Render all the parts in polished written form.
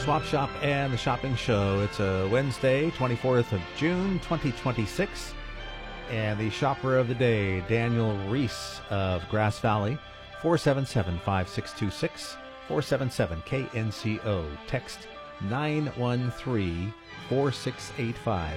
Swap Shop and the Shopping Show. It's a Wednesday, 24th of June, 2026. And the shopper of the day, Daniel Reese of Grass Valley, 477-5626, 477-KNCO. Text 913-4685.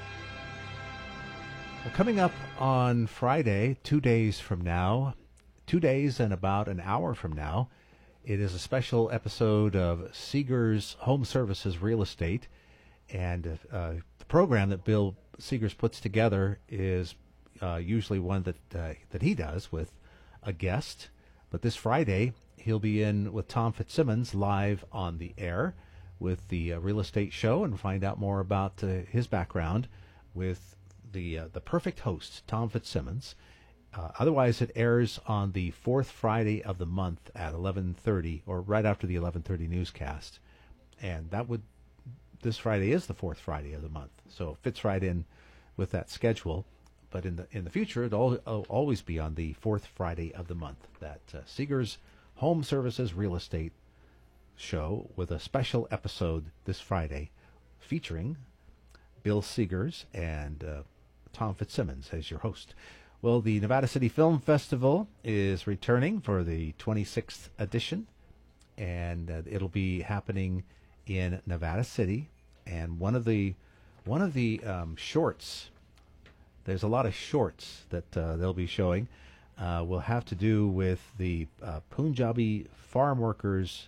Well, coming up on Friday, 2 days from now, 2 days and about an hour from now, it is a special episode of Seegers Home Services Real Estate, and the program that Bill Seegers puts together is usually one that he does with a guest. But this Friday, he'll be in with Tom Fitzsimmons live on the air with the real estate show and find out more about his background with the perfect host, Tom Fitzsimmons. Otherwise, it airs on the fourth Friday of the month at 11:30, or right after the 11:30 newscast. And this Friday is the fourth Friday of the month, so it fits right in with that schedule. But in the future, it'll always be on the fourth Friday of the month. That Seegers Home Services Real Estate show with a special episode this Friday featuring Bill Seegers and Tom Fitzsimmons as your host. Well, the Nevada City Film Festival is returning for the 26th edition, and it'll be happening in Nevada City. And one of the shorts, there's a lot of shorts that they'll be showing, will have to do with the Punjabi farm workers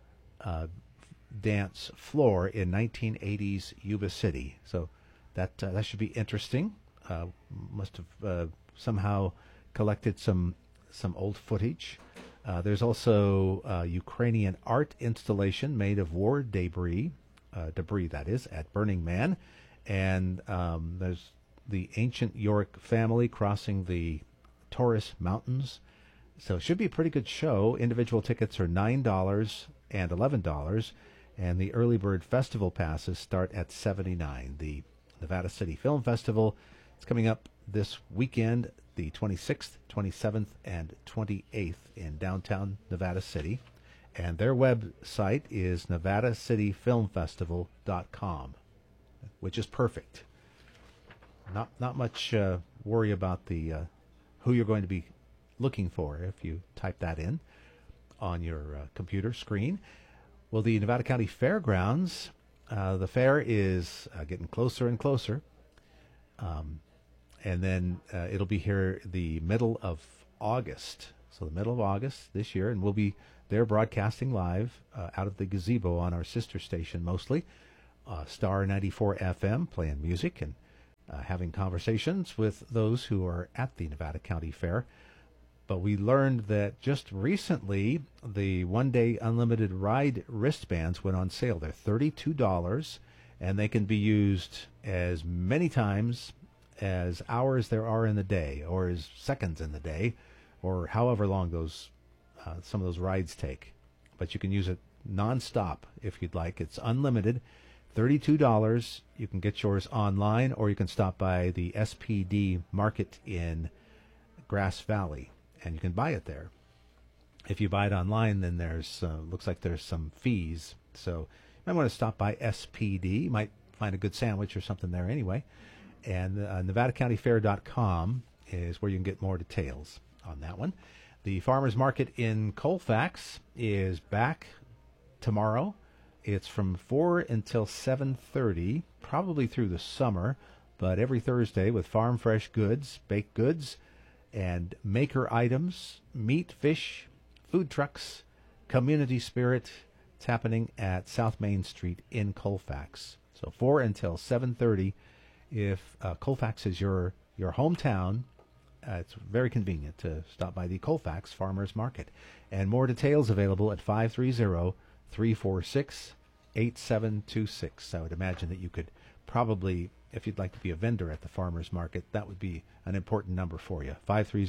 dance floor in 1980s Yuba City. So that should be interesting. Must have somehow collected some old footage. There's also a Ukrainian art installation made of war debris that is, at Burning Man. And there's the ancient York family crossing the Taurus Mountains. So it should be a pretty good show. Individual tickets are $9 and $11, and the early bird festival passes start at $79. The Nevada City Film Festival is coming up this weekend, the 26th, 27th, and 28th in downtown Nevada City. And their website is nevadacityfilmfestival.com, which is perfect. Not much worry about the who you're going to be looking for if you type that in on your computer screen. Well, the Nevada County Fairgrounds, the fair is getting closer and closer. And then it'll be here the middle of August. So the middle of August this year, and we'll be there broadcasting live out of the gazebo on our sister station mostly, Star 94 FM, playing music and having conversations with those who are at the Nevada County Fair. But we learned that just recently, the one-day unlimited ride wristbands went on sale. They're $32, and they can be used as many times as hours there are in the day, or as seconds in the day, or however long those some of those rides take. But you can use it nonstop if you'd like. It's unlimited, $32. You can get yours online, or you can stop by the SPD Market in Grass Valley, and you can buy it there. If you buy it online, then there's looks like there's some fees. So you might want to stop by SPD. You might find a good sandwich or something there anyway. And NevadaCountyFair.com is where you can get more details on that one. The Farmers Market in Colfax is back tomorrow. It's from 4 until 7:30, probably through the summer, but every Thursday with farm fresh goods, baked goods, and maker items, meat, fish, food trucks, community spirit. It's happening at South Main Street in Colfax. So 4 until 7:30. If Colfax is your hometown, it's very convenient to stop by the Colfax Farmers Market. And more details available at 530-346-8726. I would imagine that you could probably, if you'd like to be a vendor at the Farmers Market, that would be an important number for you.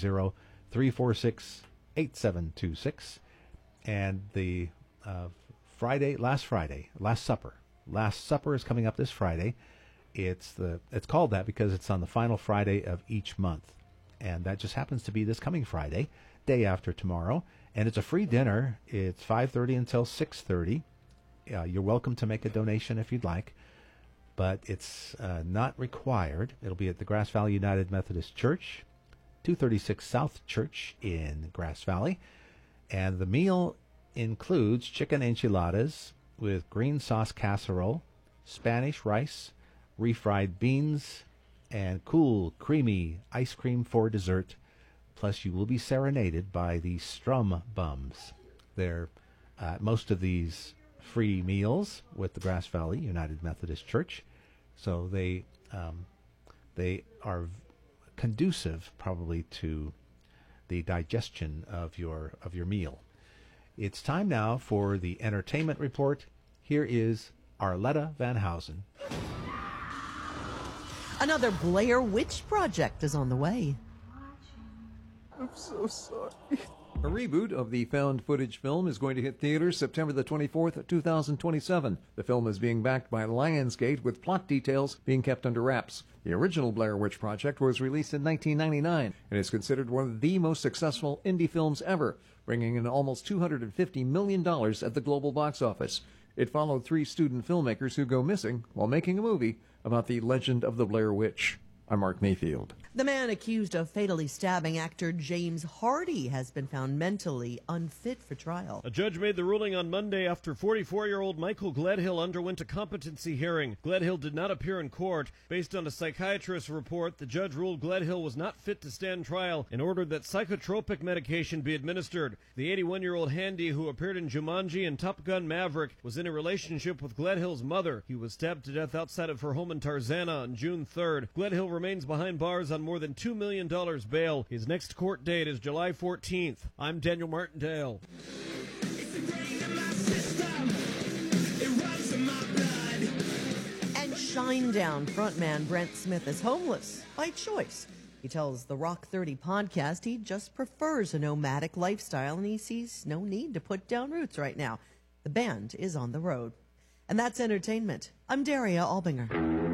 530-346-8726. And the Last Supper. Last Supper is coming up this Friday. It's called that because it's on the final Friday of each month, and that just happens to be this coming Friday, day after tomorrow. And it's a free dinner. It's 5:30 until 6:30, You're welcome to make a donation if you'd like, but it's not required. It'll be at the Grass Valley United Methodist Church, 236 South Church in Grass Valley. And the meal includes chicken enchiladas with green sauce casserole, Spanish rice, refried beans, and cool, creamy ice cream for dessert. Plus, you will be serenaded by the Strum Bums. They're most of these free meals with the Grass Valley United Methodist Church, so they are conducive probably to the digestion of your meal. It's time now for the entertainment report. Here is Arletta Van Housen. Another Blair Witch Project is on the way. I'm so sorry. A reboot of the found footage film is going to hit theaters September the 24th, 2027. The film is being backed by Lionsgate, with plot details being kept under wraps. The original Blair Witch Project was released in 1999 and is considered one of the most successful indie films ever, bringing in almost $250 million at the global box office. It followed 3 student filmmakers who go missing while making a movie about the legend of the Blair Witch. I'm Mark Mayfield. The man accused of fatally stabbing actor James Hardy has been found mentally unfit for trial. A judge made the ruling on Monday after 44-year-old Michael Gledhill underwent a competency hearing. Gledhill did not appear in court. Based on a psychiatrist's report, the judge ruled Gledhill was not fit to stand trial and ordered that psychotropic medication be administered. The 81-year-old handy, who appeared in Jumanji and Top Gun Maverick, was in a relationship with Gledhill's mother. He was stabbed to death outside of her home in Tarzana on June 3rd. Gledhill remains behind bars on more than $2 million bail. His next court date is July 14th. I'm Daniel Martindale. And Shinedown frontman Brent Smith is homeless by choice. He tells the Rock 30 podcast he just prefers a nomadic lifestyle and he sees no need to put down roots right now. The band is on the road. And that's entertainment. I'm Daria Albinger.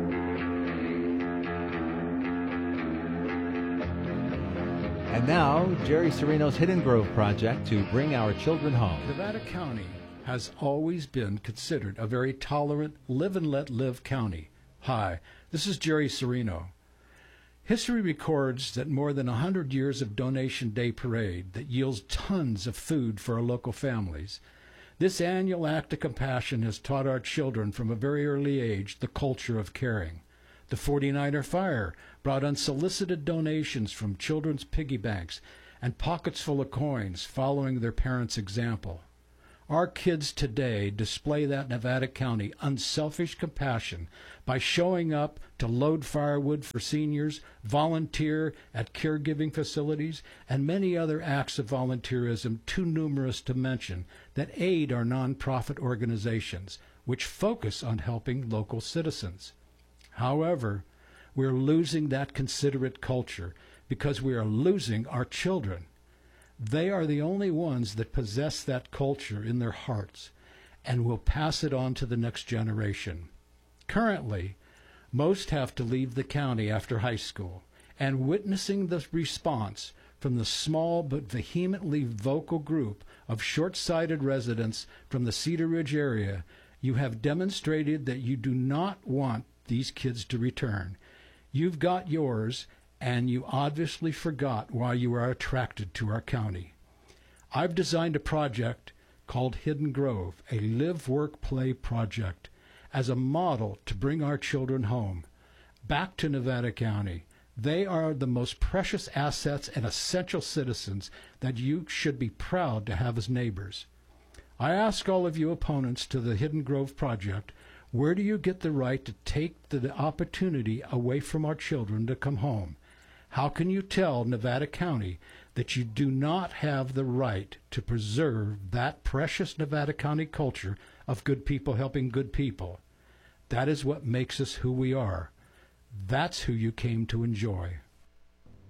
And now, Jerry Serino's Hidden Grove Project to bring our children home. Nevada County has always been considered a very tolerant, live and let live county. Hi, this is Jerry Serino. History records that more than 100 years of Donation Day Parade that yields tons of food for our local families. This annual act of compassion has taught our children from a very early age the culture of caring. The 49er Fire brought unsolicited donations from children's piggy banks and pockets full of coins following their parents' example. Our kids today display that Nevada County unselfish compassion by showing up to load firewood for seniors, volunteer at caregiving facilities, and many other acts of volunteerism too numerous to mention that aid our nonprofit organizations, which focus on helping local citizens. However, we're losing that considerate culture because we are losing our children. They are the only ones that possess that culture in their hearts and will pass it on to the next generation. Currently, most have to leave the county after high school, and witnessing the response from the small but vehemently vocal group of short-sighted residents from the Cedar Ridge area, you have demonstrated that you do not want these kids to return. You've got yours, and you obviously forgot why you are attracted to our county. I've designed a project called Hidden Grove, a live-work-play project, as a model to bring our children home, back to Nevada County. They are the most precious assets and essential citizens that you should be proud to have as neighbors. I ask all of you opponents to the Hidden Grove Project, where do you get the right to take the opportunity away from our children to come home? How can you tell Nevada County that you do not have the right to preserve that precious Nevada County culture of good people helping good people? That is what makes us who we are. That's who you came to enjoy.